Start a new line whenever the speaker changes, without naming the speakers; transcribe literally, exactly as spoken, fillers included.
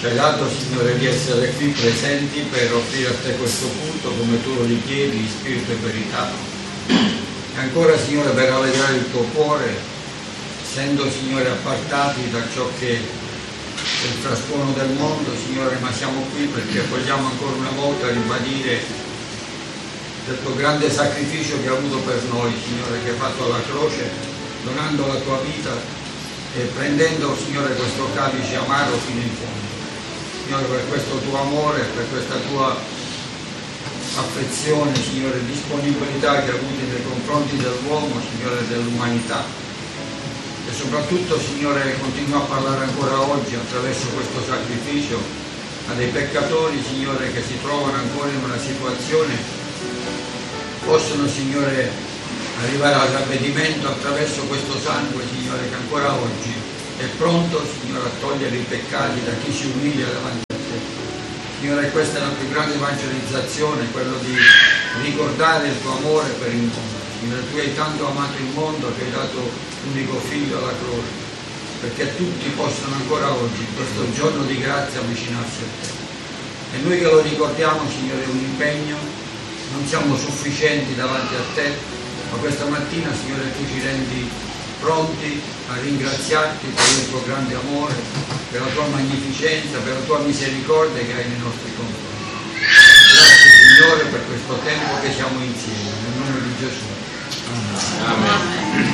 Ci hai dato, Signore, di essere qui presenti per offrire a te questo culto come tu lo richiedi, in spirito e verità. E ancora, Signore, per allegrare il tuo cuore, essendo, Signore, appartati da ciò che è il frastuono del mondo, Signore, ma siamo qui perché vogliamo ancora una volta ribadire del tuo grande sacrificio che hai avuto per noi, Signore, che hai fatto alla croce, donando la tua vita e prendendo, Signore, questo calice amaro fino in fondo. Signore, per questo tuo amore, per questa tua affezione, Signore, disponibilità che hai avuto nei confronti dell'uomo, Signore, dell'umanità. E soprattutto, Signore, continua a parlare ancora oggi attraverso questo sacrificio a dei peccatori, Signore, che si trovano ancora in una situazione, possono, Signore, arrivare al ravvedimento attraverso questo sangue, Signore, che ancora oggi è pronto, Signore, a togliere i peccati da chi si umilia davanti a te. Signore, questa è la più grande evangelizzazione, quello di ricordare il tuo amore per il mondo. Signore, tu hai tanto amato il mondo che hai dato l'unico figlio alla croce, perché tutti possano ancora oggi, in questo giorno di grazia, avvicinarsi a te. E noi che lo ricordiamo, Signore, è un impegno, non siamo sufficienti davanti a te, ma questa mattina, Signore, tu ci rendi pronti a ringraziarti per il tuo grande amore, per la tua magnificenza, per la tua misericordia che hai nei nostri confronti. Grazie, Signore, per questo tempo che siamo insieme, nel nome di Gesù. Amen. Amen.